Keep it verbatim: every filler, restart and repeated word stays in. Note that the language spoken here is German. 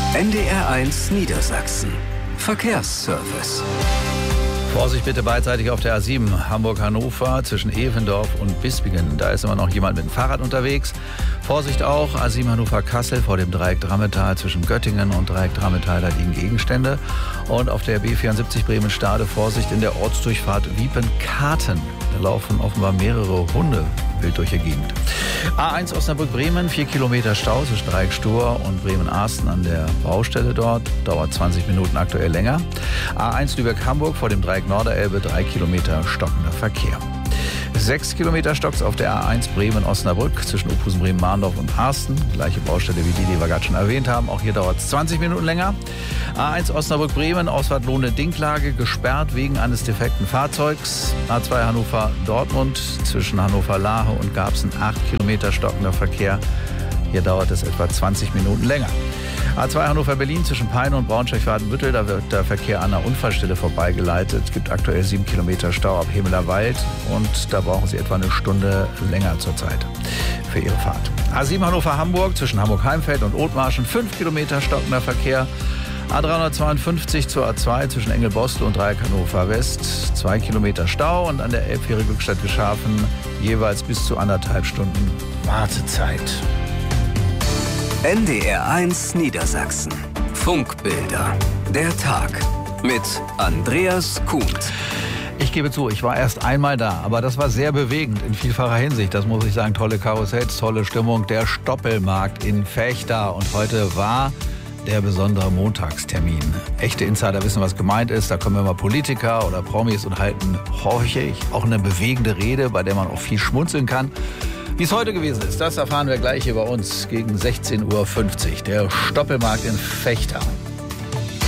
N D R eins Niedersachsen. Verkehrsservice. Vorsicht bitte beidseitig auf der A sieben Hamburg-Hannover zwischen Evendorf und Bispingen. Da ist immer noch jemand mit dem Fahrrad unterwegs. Vorsicht auch, A sieben Hannover-Kassel vor dem Dreieck Drammetal zwischen Göttingen und Dreieck Drammetal, da liegen Gegenstände. Und auf der B vierundsiebzig Bremen-Stade Vorsicht in der Ortsdurchfahrt Wiepen-Karten. Da laufen offenbar mehrere Hunde wild durch die Gegend. A eins Osnabrück-Bremen, vier Kilometer Stau zwischen Dreieck Stur und Bremen-Arsten an der Baustelle dort. Dauert zwanzig Minuten aktuell länger. A eins Lübeck-Hamburg vor dem Dreieck Norderelbe, drei Kilometer stockender Verkehr. Sechs Kilometer Stocks auf der A eins Bremen-Osnabrück zwischen Opusen, Bremen-Mahndorf und Arsten. Gleiche Baustelle wie die, die wir gerade schon erwähnt haben. Auch hier dauert es zwanzig Minuten länger. A eins Osnabrück-Bremen, Ausfahrt Lohne-Dinklage, gesperrt wegen eines defekten Fahrzeugs. A zwei Hannover-Dortmund zwischen Hannover-Lahe und Garbsen, acht Kilometer stockender Verkehr. Hier dauert es etwa zwanzig Minuten länger. A zwei Hannover-Berlin zwischen Peine und Braunschweig-Wadenbüttel, da wird der Verkehr an der Unfallstelle vorbeigeleitet. Es gibt aktuell sieben Kilometer Stau ab Hemelerwald und da brauchen Sie etwa eine Stunde länger zurzeit für Ihre Fahrt. A sieben Hannover-Hamburg zwischen Hamburg-Heimfeld und Othmarschen, fünf Kilometer stockender Verkehr. A dreihundertzweiundfünfzig zur A zwei zwischen Engelbostel und Dreieck Hannover West, zwei Kilometer Stau und an der Elbfähre Glückstadt-Geschafen jeweils bis zu anderthalb Stunden Wartezeit. N D R eins Niedersachsen. Funkbilder. Der Tag mit Andreas Kuhnt. Ich gebe zu, ich war erst einmal da, aber das war sehr bewegend in vielfacher Hinsicht. Das muss ich sagen, tolle Karussells, tolle Stimmung. Der Stoppelmarkt in Vechta und heute war der besondere Montagstermin. Echte Insider wissen, was gemeint ist. Da kommen immer Politiker oder Promis und halten horchig auch eine bewegende Rede, bei der man auch viel schmunzeln kann. Wie es heute gewesen ist, das erfahren wir gleich hier bei uns gegen sechzehn Uhr fünfzig. Der Stoppelmarkt in Vechta.